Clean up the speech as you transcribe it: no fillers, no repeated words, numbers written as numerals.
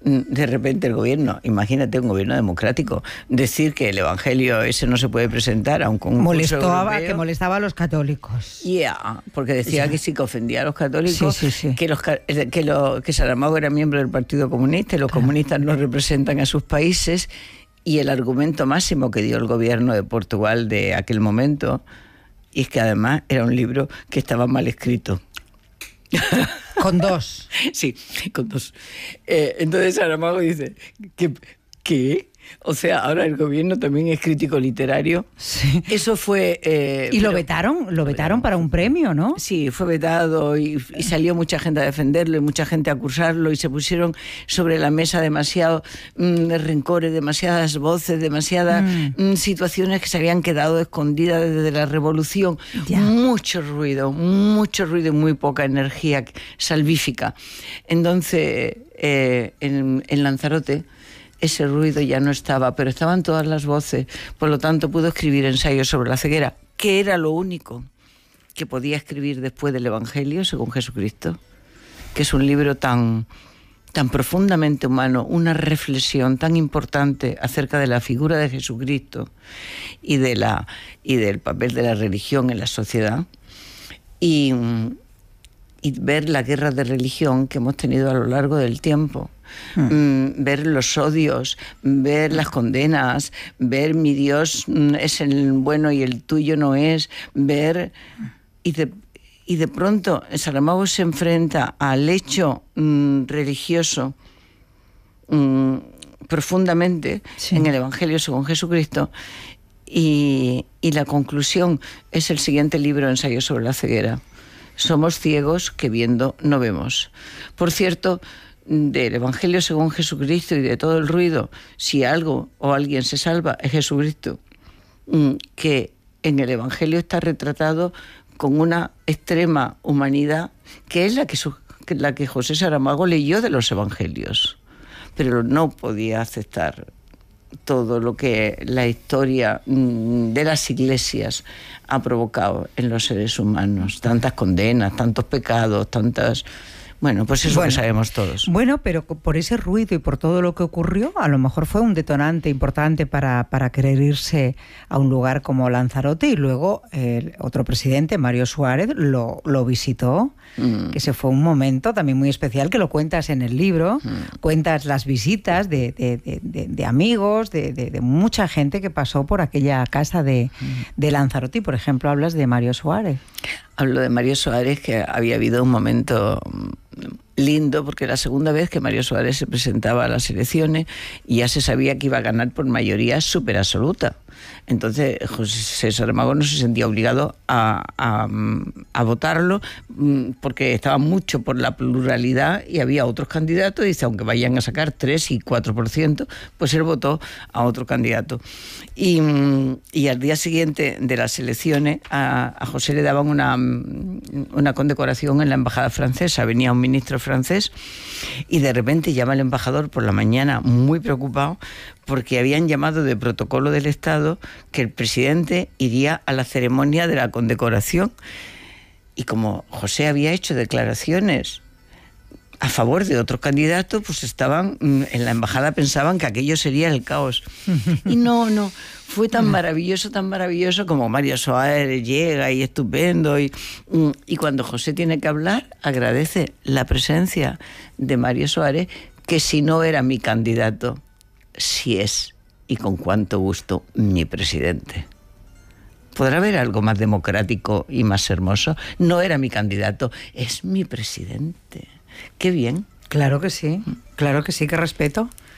de repente el gobierno, imagínate un gobierno democrático, decir que el evangelio ese no se puede presentar a un concurso europeo. Que molestaba a los católicos. Porque decía que sí, que ofendía a los católicos, Sí. que Saramago era miembro del Partido Comunista y los comunistas no representan a sus países, y el argumento máximo que dio el gobierno de Portugal de aquel momento es que además era un libro que estaba mal escrito. Con 2. Sí, con 2. Entonces Saramago dice, ¿qué? O sea, ahora el gobierno también es crítico literario. Sí. Eso fue... ¿Y lo vetaron para un premio, no? Sí, fue vetado y salió mucha gente a defenderlo y mucha gente a acusarlo, y se pusieron sobre la mesa demasiado rencores, demasiadas voces, demasiadas situaciones que se habían quedado escondidas desde la revolución. Ya. Mucho ruido y muy poca energía salvífica. Entonces, en Lanzarote, ese ruido ya no estaba, pero estaban todas las voces. Por lo tanto, pudo escribir ensayos sobre la ceguera, que era lo único que podía escribir después del Evangelio según Jesucristo, que es un libro tan profundamente humano, una reflexión tan importante acerca de la figura de Jesucristo y del papel de la religión en la sociedad, y ver la guerra de religión que hemos tenido a lo largo del tiempo. Ver los odios, ver las condenas, ver mi Dios es el bueno y el tuyo no es, ver... Y de pronto Saramago se enfrenta al hecho religioso profundamente en el Evangelio según Jesucristo, y la conclusión es el siguiente libro, Ensayo sobre la ceguera. Somos ciegos que viendo no vemos. Por cierto, del Evangelio según Jesucristo y de todo el ruido, si algo o alguien se salva, es Jesucristo, que en el Evangelio está retratado con una extrema humanidad, que es la que José Saramago leyó de los Evangelios, pero no podía aceptar todo lo que la historia de las iglesias ha provocado en los seres humanos, tantas condenas, tantos pecados, tantas... Bueno, pues eso que sabemos todos. Bueno, pero por ese ruido y por todo lo que ocurrió, a lo mejor fue un detonante importante para querer irse a un lugar como Lanzarote, y luego otro presidente, Mario Suárez, lo visitó, que ese fue un momento también muy especial, que lo cuentas en el libro, cuentas las visitas de amigos, de mucha gente que pasó por aquella casa de Lanzarote, y por ejemplo hablas de Mario Suárez. Hablo de Mario Suárez, que había habido un momento lindo, porque la segunda vez que Mario Suárez se presentaba a las elecciones y ya se sabía que iba a ganar por mayoría súper absoluta. Entonces José Saramago no se sentía obligado a votarlo, porque estaba mucho por la pluralidad y había otros candidatos, y dice, aunque vayan a sacar 3 y 4%, pues él votó a otro candidato. Y al día siguiente de las elecciones a José le daban una condecoración en la embajada francesa. Venía un ministro francés y de repente llama el embajador por la mañana muy preocupado, porque habían llamado de protocolo del Estado que el presidente iría a la ceremonia de la condecoración, y como José había hecho declaraciones a favor de otro candidato, pues estaban en la embajada, pensaban que aquello sería el caos. Y no, fue tan maravilloso como Mario Suárez llega y estupendo, y cuando José tiene que hablar, agradece la presencia de Mario Suárez, que si no era mi candidato, si es, y con cuánto gusto, mi presidente. ¿Podrá haber algo más democrático y más hermoso? No era mi candidato, es mi presidente. ¡Qué bien! Claro que sí, qué respeto.